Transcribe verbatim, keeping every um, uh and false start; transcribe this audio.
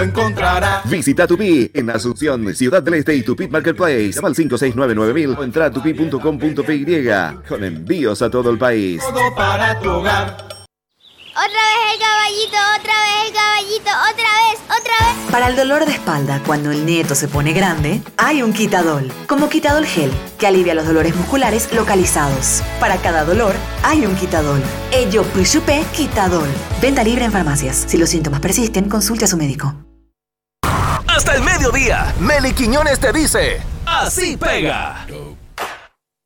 encontrará. Visita Tupi en Asunción, Ciudad del Este y Tupi Marketplace. Llama al cinco seis nueve nueve mil o entra a tupi punto com punto p y con envíos a todo el país. Todo para tu hogar. Otra vez el caballito, otra vez el caballito, otra vez, otra vez. Para el dolor de espalda, cuando el nieto se pone grande, hay un Quitadol, como Quitadol Gel, que alivia los dolores musculares localizados. Para cada dolor, hay un Quitadol. Ello Pushupé Quitadol. Venta libre en farmacias. Si los síntomas persisten, consulte a su médico. Hasta el mediodía, Meli Quiñones te dice, así pega.